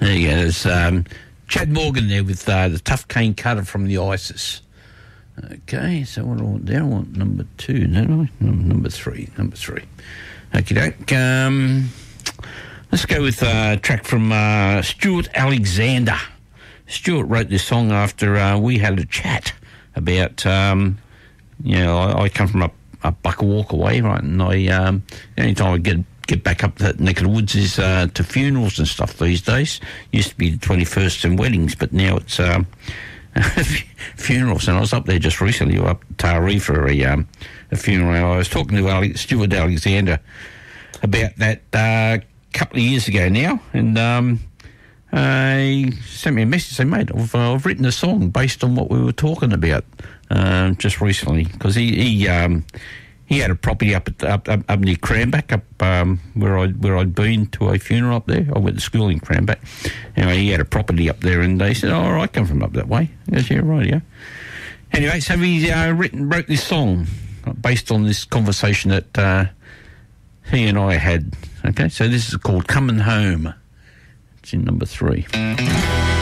There you go. There's Chad Morgan there with the Tough Cane Cutter from the ISIS. Okay, so what do I want there? I want number 2, don't I? Number 3. Okey-doke. Let's go with a track from Stuart Alexander. Stuart wrote this song after we had a chat about, I come from a buck a walk away, right? And the only time I get back up that neck of the woods is to funerals and stuff these days. Used to be the 21st and weddings, but now it's funerals. And I was up there just recently, up Taree for a funeral. I was talking to Stuart Alexander about that couple of years ago now, and he sent me a message saying, mate, I've written a song based on what we were talking about just recently, because he had a property up near Cranback, up where I'd been to a funeral up there. I went to school in Cranback. Anyway, he had a property up there, and they said, "Oh, I come from up that way." I goes, "Yeah, right, yeah." Anyway, so he wrote this song based on this conversation that he and I had. Okay, so this is called "Coming Home." It's in number 3.